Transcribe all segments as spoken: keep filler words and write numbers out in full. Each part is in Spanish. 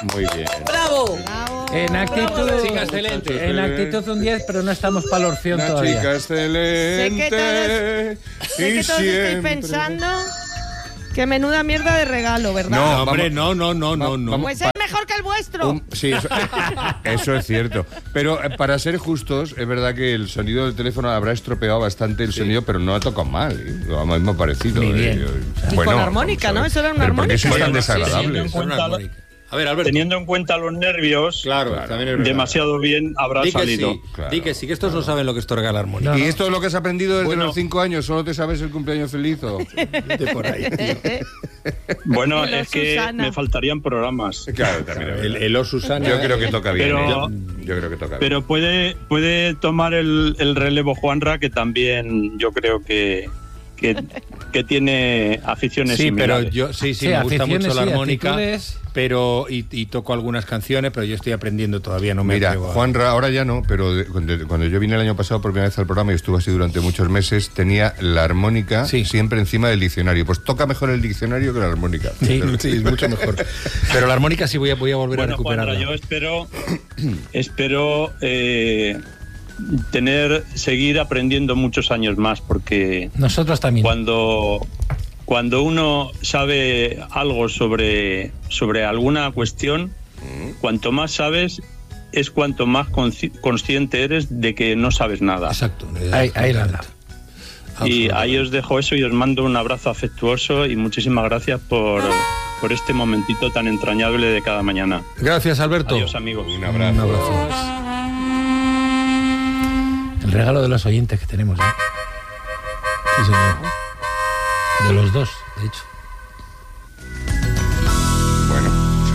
Muy bien. ¡Bravo! Bravo. En actitud, Chica excelente. en actitud un diez, pero no estamos para la orción Una todavía. chica excelente. Sé que todos- Sé que todos estáis pensando que menuda mierda de regalo, ¿verdad? No, No, hombre, vamos- no, no, no, no, no. Pues es mejor que el vuestro. Un- sí, eso, eso es cierto. Pero eh, para ser justos, es verdad que el sonido del teléfono habrá estropeado bastante el sonido, pero no ha tocado mal. ¿eh? Lo mismo parecido. Ni bien. eh. Y con armónica, vamos a ver. ¿no? Eso era una ¿Pero por qué armónica. sois tan Bueno, sí, desagradables? sí, Son una armónica. A ver, Alberto. Teniendo en cuenta los nervios, Claro, Claro. también es verdad. demasiado bien habrá Di que salido. sí, Claro, di que sí, que estos no saben lo que es tocar la armónica. No, ¿Y esto es lo que has aprendido desde Bueno. los cinco años? ¿Solo te sabes el cumpleaños feliz o...? Vete por ahí, tío. Bueno, Y los es que Susana. me faltarían programas. Claro, también es El, verdad. el O Susana. Yo creo que toca bien. Pero- ¿eh? Yo creo que toca bien. Pero puede, puede tomar el, el relevo Juanra, que también yo creo que, que, que tiene aficiones Sí, pero similares. yo sí, sí, Sí, me gusta aficiones, mucho la sí, armónica, actitudes. pero y, y toco algunas canciones, pero yo estoy aprendiendo todavía, no me Mira, atrevo a- Juanra, ahora ya no, pero de- cuando, cuando yo vine el año pasado por primera vez al programa y estuve así durante muchos meses, tenía la armónica Sí. siempre encima del diccionario. Pues toca mejor el diccionario que la armónica. Sí, sí, es mucho mejor. Pero la armónica sí voy a, voy a volver a Bueno, Juanra, recuperarla. yo espero, espero eh, tener, seguir aprendiendo muchos años más, porque Nosotros también. cuando, cuando uno sabe algo sobre, sobre alguna cuestión, cuanto más sabes, es cuanto más consci- consciente eres de que no sabes nada. Exacto. Ahí, ahí la anda. Y Absolutamente. ahí os dejo eso y os mando un abrazo afectuoso y muchísimas gracias por, por este momentito tan entrañable de cada mañana. Gracias, Alberto. Adiós, amigos. Un abrazo. Un abrazo. El regalo de los oyentes que tenemos, ¿eh? Sí, señor. De los dos, de hecho. Bueno,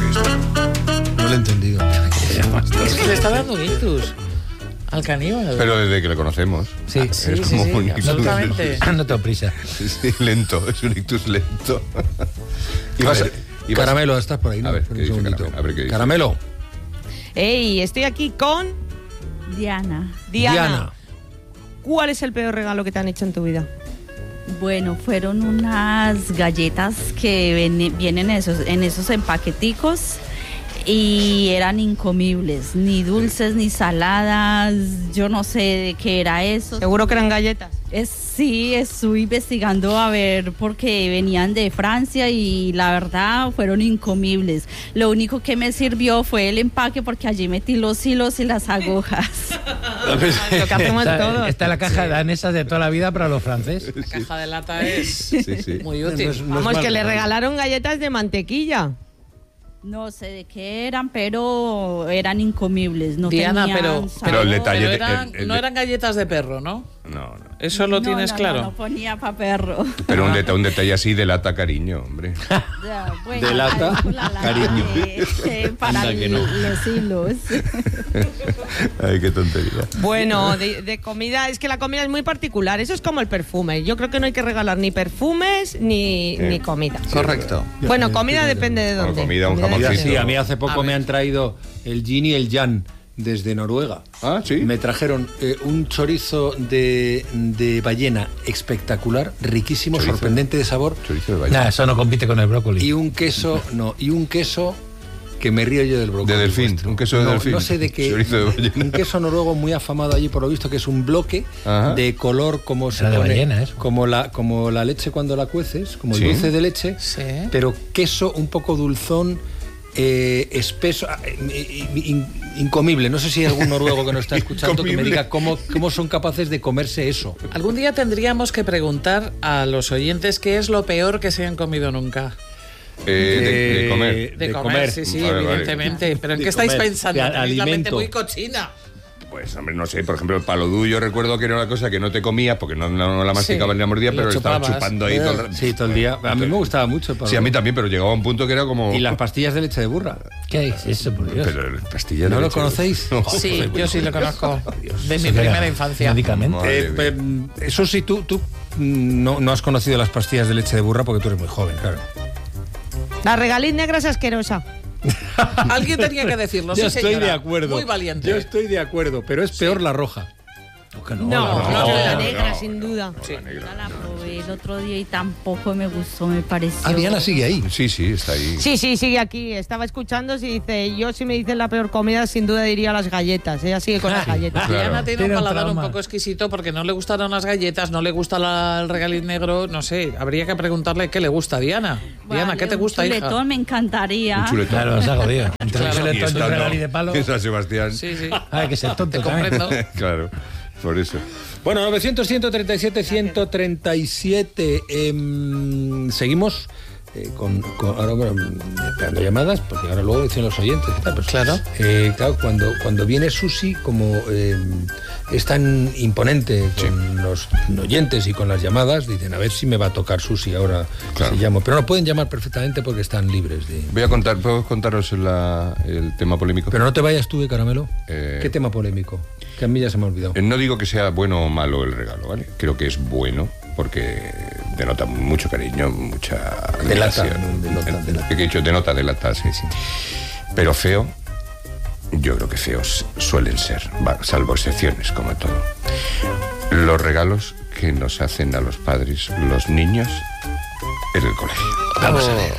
sí, No lo he entendido. Es que le está dando un ictus al caníbal. pero desde que le conocemos. Sí, Sí, es sí, como sí, un ictus. absolutamente. no tengo prisa. Sí, sí, lento, es un ictus lento. Y vas a- y vas a- Caramelo, estás por ahí, ¿no? A ver, Espera ¿qué un dice segundito. Caramelo? A ver, ¿qué dice? Caramelo. Ey, estoy aquí con Diana, Diana. Diana. ¿Cuál es el peor regalo que te han hecho en tu vida? bueno, fueron unas galletas que ven- vienen en esos, en esos empaqueticos y eran incomibles, ni dulces ni saladas, yo no sé de qué era eso. Seguro que eran galletas. Es, sí, estuve investigando a ver porque venían de Francia y la verdad fueron incomibles. Lo único que me sirvió fue el empaque porque allí metí los hilos y las agujas. Lo que hacemos Está, todos. está la caja danesa de toda la vida para los franceses. La caja de lata es Sí, sí. muy útil. Vamos, que le regalaron galletas de mantequilla. No sé de qué eran, pero eran incomibles. No Diana, tenían pero, sabor. Pero el detalle- pero de- eran- el- el no de- eran galletas de perro, ¿no? No, no. Eso lo No, tienes no, claro. No, no ponía pa' perro. Pero un, deta- un detalle así delata cariño, hombre. Ya, bueno, De lata, ay, la lata cariño. de- de- para Anda que no. los hilos. Ay, qué tontería. Bueno, de, de comida, es que la comida es muy particular. Eso es como el perfume. Yo creo que no hay que regalar ni perfumes ni, Eh, ni comida. Correcto. Bueno, comida depende de Bueno, dónde. comida, un depende jamoncito. de Sí, dónde. a mí hace poco A me ver. han traído el Gin y el Jan desde Noruega. Ah, sí. Me trajeron eh, un chorizo de, de ballena espectacular, riquísimo, Chorizo. sorprendente de sabor, Chorizo de ballena. Nah, eso no compite con el brócoli. y un queso, no, y un queso que me río yo del brócoli. De delfín, vuestro. un queso de no, delfín. No sé de qué. Chorizo de ballena. Un queso noruego muy afamado allí por lo visto, que es un bloque Ajá. de color como se Era de pone, ballena, eso. como la como la leche cuando la cueces, como Sí. el dulce de leche, Sí. pero queso un poco dulzón. Eh, espeso, ah, eh, in- incomible. No sé si hay algún noruego que nos está escuchando que me Incomible. diga cómo, cómo son capaces de comerse eso. Algún día tendríamos que preguntar a los oyentes qué es lo peor que se han comido nunca. Eh, de, de comer. De, De comer, comer. sí, sí, Vale, vale. evidentemente. ¿Pero en De qué estáis comer, pensando? de Tenéis la mente alimento. muy cochina. Pues, hombre, no sé, por ejemplo, el palodú, yo recuerdo que era una cosa que no te comías porque no, no, no la masticaba Sí, ni la mordía, lo pero estaba chupabas. chupando ahí todo el rato. Sí, todo el día. A mí me gustaba mucho el Sí, a mí palomar. también, pero llegaba a un punto que era como... Y las pastillas de leche de burra. ¿Qué es eso, por Dios? Pero el pastillas de ¿No lo leche- conocéis? No. Sí, yo sí lo conozco. De mi Eso que era primera infancia. Medicamento. Madre Eh, mía. eh, eso sí, tú, tú mm, no, no has conocido las pastillas de leche de burra porque tú eres muy joven, claro. La regaliz negra es asquerosa. Alguien tenía que decirlo. Yo sí, estoy señora. de acuerdo. Muy valiente. Yo estoy de acuerdo, pero es peor la roja. Que no, No, la no, roja. la no, negra, no. sin duda. No, la negra. Ya la probé el otro día y tampoco me gustó, me pareció. Ah, Diana sigue ahí. Sí, sí, está ahí. Sí, sí, sigue aquí. Estaba escuchando y dice, yo si me dicen la peor comida, sin duda diría las galletas. Ella sigue con las galletas. Claro. Diana tiene Tiene un un paladar un trauma. poco exquisito porque no le gustaron las galletas, no le gusta la- el regaliz negro, no sé, habría que preguntarle qué le gusta a Diana. Diana, ¿qué te un gusta, hija? chuletón me encantaría. Un chuletón. Claro, os hago día. Entre Claro. un chuletón y un esta no. regalí de palo. En San Sebastián. Sí, sí. Hay que ser tonto Te también. comprendo. Claro, por eso. Bueno, novecientos, ciento treinta y siete, ciento treinta y siete. Eh, seguimos eh, con, con- ahora, bueno, esperando llamadas, porque ahora luego dicen los oyentes. ¿Qué tal? Pues, Claro. eh, claro, cuando, cuando viene Susi, como eh, es tan imponente con los oyentes y con las llamadas, dicen, a ver si me va a tocar Susi ahora Claro. si llamo. Pero no pueden llamar perfectamente porque están libres de... Voy a contar, ¿puedo contaros la- el tema polémico? Pero no te vayas tú, de Caramelo. Eh, ¿Qué tema polémico? Que a mí ya se me ha olvidado. Eh, No digo que sea bueno o malo el regalo, ¿vale? Creo que es bueno porque denota mucho cariño, mucha Delata, admiración. denota, Eh, delata. ¿Qué he dicho? Denota, delata, sí, sí. Pero feo, yo creo que feos suelen ser, va, salvo excepciones, como todo. Los regalos que nos hacen a los padres los niños en el colegio. Vamos a ver.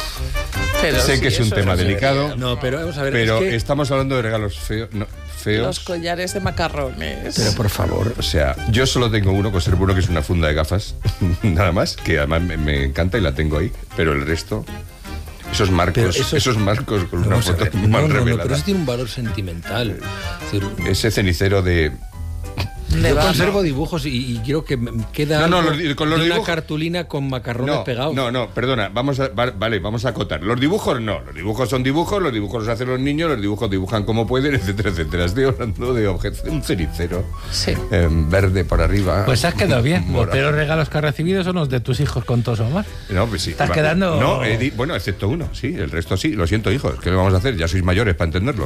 Pero sé sí, que es un eso tema no se delicado, debería. No, pero vamos a ver. pero es que- estamos hablando de regalos feo- no, feos. Los collares de macarrones. Pero por favor. O sea, yo solo tengo uno, conservo uno que es una funda de gafas, nada más, que además me, me encanta y la tengo ahí, pero el resto, esos marcos, Pero eso- esos marcos con una Vamos a foto ver, mal no, no, no, revelada. pero eso tiene un valor sentimental. Es decir, Ese cenicero de... De yo barro. conservo dibujos y, y quiero que me queda No, no, algo los di- con los de una dibujos- cartulina con macarrones No, pegados. no, no, perdona, vamos a, va- vale, vamos a acotar. Los dibujos no, los dibujos son dibujos, los dibujos los hacen los niños, los dibujos dibujan como pueden, etcétera, etcétera. Estoy hablando de objetos, de un cenicero Sí. eh, verde por arriba. Pues has quedado bien. Los morado. peores regalos que has recibido son los de tus hijos con tos o más. No, pues sí. Estás Va- quedando- No, he di- bueno, excepto uno, sí. El resto sí. Lo siento, hijos. ¿Qué le vamos a hacer? Ya sois mayores para entenderlo.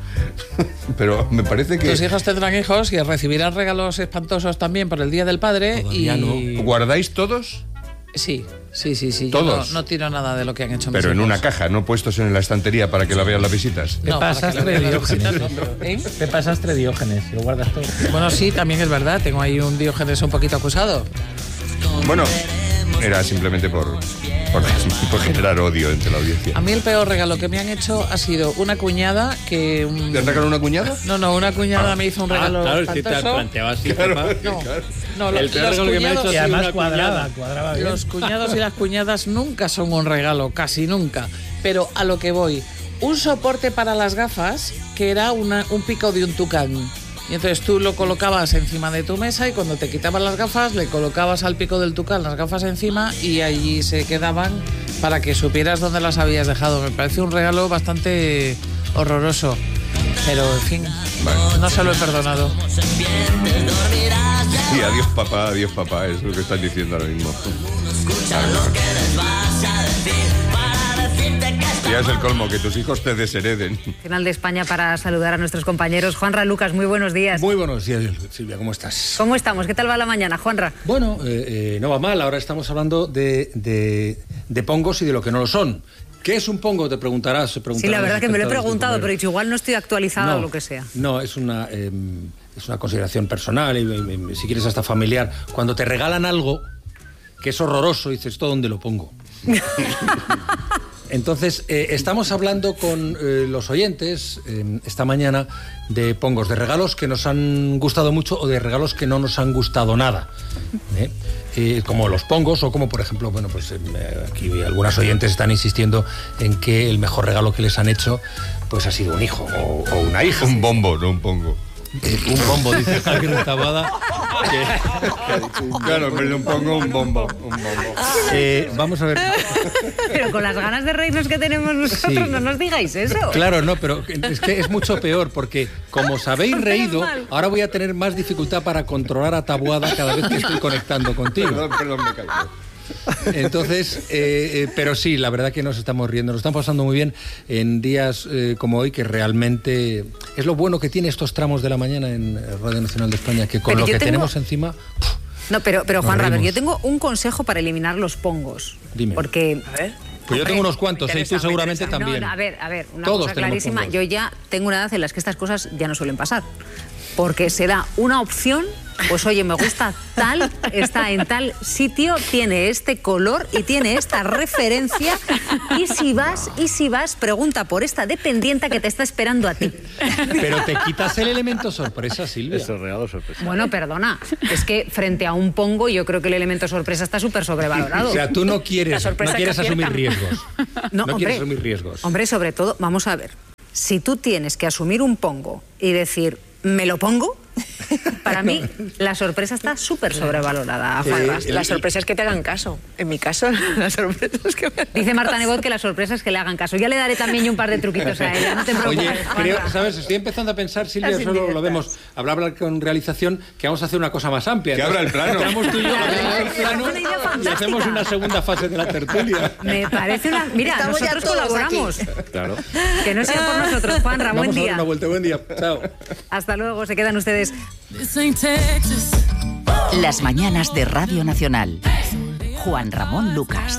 Pero me parece que... Tus hijos tendrán hijos y recibirán regalos espantosos también por el Día del Padre. Todavía y... ¿Guardáis todos? Sí, sí, sí, sí. Yo ¿Todos? no, no tiro nada de lo que han hecho mis Pero en hijos. una caja, no puestos en la estantería para que la vean las visitas. Te No, para pasas que lo vean las Diógenes. visitas, no, pero- ¿eh? Te pasas Diógenes y lo guardas todo. Bueno, sí, también es verdad. Tengo ahí un Diógenes un poquito acusado. Bueno, era simplemente por, por, por generar odio entre la audiencia. A mí el peor regalo que me han hecho ha sido una cuñada que... un- ¿Te han regalado una cuñada? No, no, una cuñada me hizo un regalo claro, el que te espantoso. planteaba así, Claro, papá. No, claro. no, lo- El peor los regalo que me ha hecho cuñados- Y ha sido además una cuadrada, cuñada. cuadraba bien. Los cuñados y las cuñadas nunca son un regalo, casi nunca. Pero a lo que voy, un soporte para las gafas que era una- un pico de un tucán. Y entonces tú lo colocabas encima de tu mesa y cuando te quitaban las gafas le colocabas al pico del tucán las gafas encima y allí se quedaban para que supieras dónde las habías dejado. Me parece un regalo bastante horroroso. Pero, en fin, no se lo he perdonado. Y adiós papá, adiós papá, es lo que están diciendo ahora mismo. Ya es el colmo, que tus hijos te deshereden. Nacional de España para saludar a nuestros compañeros. Juanra, Lucas, muy buenos días. Muy buenos días, Silvia, ¿cómo estás? ¿Cómo estamos? ¿Qué tal va la mañana, Juanra? Bueno, eh, eh, no va mal. Ahora estamos hablando de, de, de pongos y de lo que no lo son. ¿Qué es un pongo? Te preguntarás. se Sí, preguntarán la verdad los que me lo he espectadores de preguntado, Comer. pero he dicho, igual no estoy actualizada No, o lo que sea. No, es una, eh, es una consideración personal y, y- y si quieres hasta familiar. Cuando te regalan algo que es horroroso, dices, ¿esto dónde lo pongo? Entonces, eh, estamos hablando con eh, los oyentes eh, esta mañana de pongos, de regalos que nos han gustado mucho o de regalos que no nos han gustado nada. ¿eh? Eh, como los pongos o como, por ejemplo, bueno, pues eh, aquí algunas oyentes están insistiendo en que el mejor regalo que les han hecho pues ha sido un hijo o, o una hija. Un bombo, no un pongo. Eh, un bombo, dice Javier Taboada. Claro, en vez de un pongo, un bombo. Un bombo. Eh, vamos a ver. Pero con las ganas de reírnos que tenemos nosotros, Sí. no nos digáis eso. Claro, no, pero es que es mucho peor porque como os habéis reído, ahora voy a tener más dificultad para controlar a Taboada cada vez que estoy conectando contigo. Perdón, perdón, me caigo. Entonces, eh, eh, pero sí, la verdad que nos estamos riendo, nos estamos pasando muy bien en días eh, como hoy, que realmente es lo bueno que tiene estos tramos de la mañana en Radio Nacional de España, que con Pero lo yo que tengo- tenemos encima... No, pero, pero Nos Juanra, a ver, reímos. yo tengo un consejo para eliminar los pongos. Dime. Porque... Pues yo tengo unos cuantos, Me ¿eh? Y tú interesa, me seguramente interesa. también. No, no, a ver, a ver, una Todos cosa tenemos clarísima. pongos. Yo ya tengo una edad en la que estas cosas ya no suelen pasar. Porque se da una opción Pues oye, me gusta tal, está en tal sitio, tiene este color y tiene esta referencia. Y si vas, y si vas, pregunta por esta dependienta que te está esperando a ti. Pero te quitas el elemento sorpresa, Silvia. Eso es regalo sorpresa. Bueno, perdona, es que frente a un pongo yo creo que el elemento sorpresa está súper sobrevalorado. O sea, tú no quieres, no quieres asumir riesgos. No, No hombre, quieres asumir riesgos. Hombre, sobre todo, vamos a ver, si tú tienes que asumir un pongo y decir, ¿me lo pongo? Para mí, la sorpresa está súper sobrevalorada. Eh, la sorpresa es que te hagan caso. En mi caso, la sorpresa es que me... Dice Marta Nebot que la sorpresa es que le hagan caso. Ya le daré también yo un par de truquitos a ella, no te preocupes. Oye, creo, ¿sabes? Estoy empezando a pensar, Silvia, solo lo vemos, hablar con realización, que vamos a hacer una cosa más amplia. Que abra el plano. Entramos tú y yo, abrimos el plano y hacemos una segunda fase de la tertulia. Me parece una... Mira, Estamos ya nosotros todos colaboramos. Claro. Que no sea por nosotros, Juanra, buen Vamos a dar día. una vuelta, buen día. Chao. Hasta luego, se quedan ustedes. Las mañanas de Radio Nacional. Juan Ramón Lucas.